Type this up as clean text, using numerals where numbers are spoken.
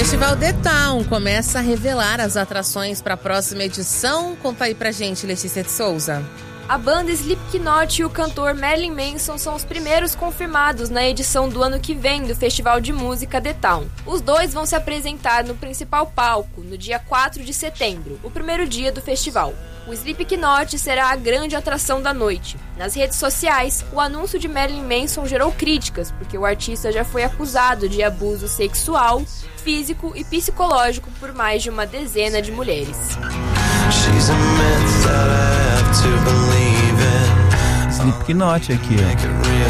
Festival The Town começa a revelar as atrações para a próxima edição. Conta aí pra gente, Letícia de Souza. A banda Slipknot e o cantor Marilyn Manson são os primeiros confirmados na edição do ano que vem do Festival de Música The Town. Os dois vão se apresentar no principal palco no dia 4 de setembro, o primeiro dia do festival. O Slipknot será a grande atração da noite. Nas redes sociais, o anúncio de Marilyn Manson gerou críticas, porque o artista já foi acusado de abuso sexual, físico e psicológico por mais de uma dezena de mulheres. Slipknot aqui, ó.